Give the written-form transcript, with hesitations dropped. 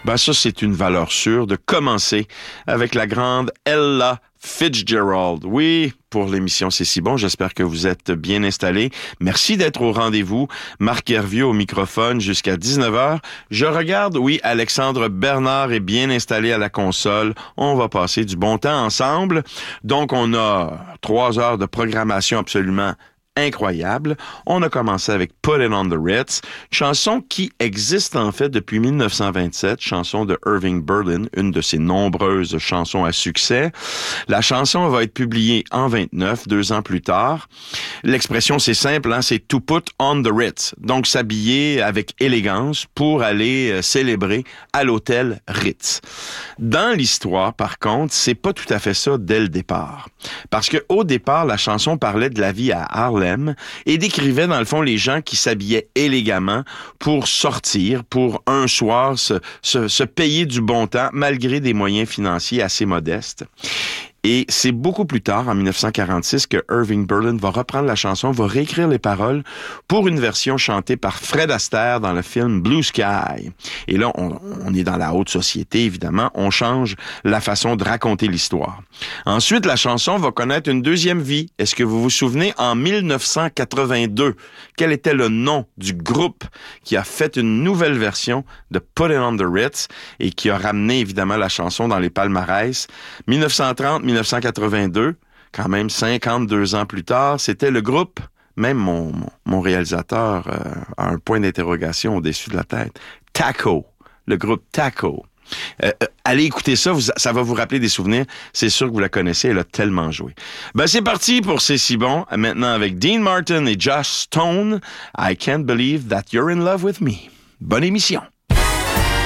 Ben ça, c'est une valeur sûre de commencer avec la grande Ella Fitzgerald. Oui, pour l'émission C'est si bon, j'espère que vous êtes bien installés. Merci d'être au rendez-vous. Marc Hervieux au microphone jusqu'à 19h. Je regarde, oui, Alexandre Bernard est bien installé à la console. On va passer du bon temps ensemble. Donc, on a 3 heures de programmation absolument incroyable. On a commencé avec Put It on the Ritz, chanson qui existe en fait depuis 1927, chanson de Irving Berlin, une de ses nombreuses chansons à succès. La chanson va être publiée en 29, 2 ans plus tard. L'expression, c'est simple, hein, c'est to put on the Ritz, donc s'habiller avec élégance pour aller célébrer à l'hôtel Ritz. Dans l'histoire, par contre, c'est pas tout à fait ça dès le départ. Parce que au départ, la chanson parlait de la vie à Harlem et décrivait dans le fond les gens qui s'habillaient élégamment pour sortir, pour un soir se payer du bon temps malgré des moyens financiers assez modestes. Et c'est beaucoup plus tard, en 1946, que Irving Berlin va reprendre la chanson, va réécrire les paroles pour une version chantée par Fred Astaire dans le film Blue Sky. Et là, on est dans la haute société, évidemment. On change la façon de raconter l'histoire. Ensuite, la chanson va connaître une deuxième vie. Est-ce que vous vous souvenez, en 1982, quel était le nom du groupe qui a fait une nouvelle version de Put It on the Ritz et qui a ramené, évidemment, la chanson dans les palmarès? 1982, quand même 52 ans plus tard, c'était le groupe, même mon réalisateur a un point d'interrogation au-dessus de la tête, Taco, le groupe Taco. Allez écouter ça, ça va vous rappeler des souvenirs, c'est sûr que vous la connaissez, elle a tellement joué. Ben c'est parti pour C'est si bon, maintenant avec Dean Martin et Joss Stone, I Can't Believe That You're in Love With Me. Bonne émission.